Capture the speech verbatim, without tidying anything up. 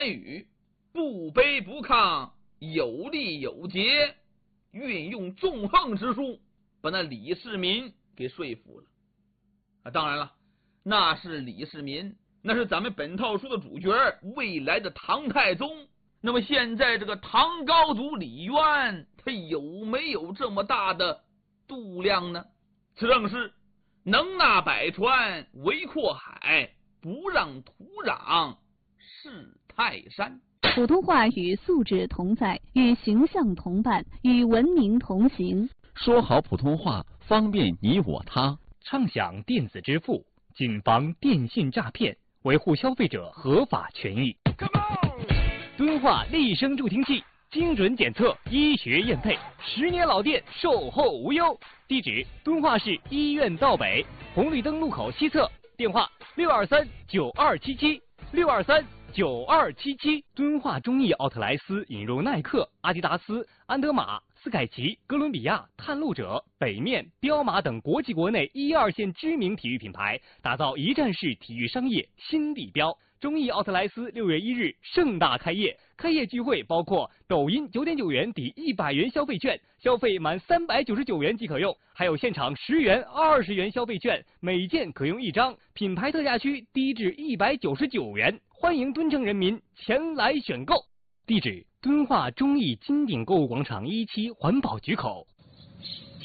语，不卑不亢，有礼有节，运用纵横之术，把那李世民给说服了。啊，当然了，那是李世民，那是咱们本套书的主角，未来的唐太宗。那么现在这个唐高祖李渊，他有没有这么大的度量呢？此正是能纳百川，为阔海，不让土壤是泰山。 普通话与素质同在，与形象同伴，与文明同行。 说好普通话，方便你我他。 畅享电子支付，谨防电信诈骗，维护消费者合法权益。敦化立声助听器，精准检测，医学验配，十年老店，售后无忧。地址：敦化市医院道北红绿灯路口西侧，电话：六二三九二七七六二三九二七七。敦化中艺奥特莱斯引入耐克、阿迪达斯、安德玛、斯凯奇、哥伦比亚、探路者、北面、彪马等国际国内一二线知名体育品牌，打造一站式体育商业新地标。中艺奥特莱斯六月一日盛大开业，开业聚会包括抖音九点九元抵一百元消费券，消费满三百九十九元即可用，还有现场十元、二十元消费券，每件可用一张，品牌特价区低至一百九十九元，欢迎敦城人民前来选购。地址：敦化中艺金鼎购物广场一期环保局口。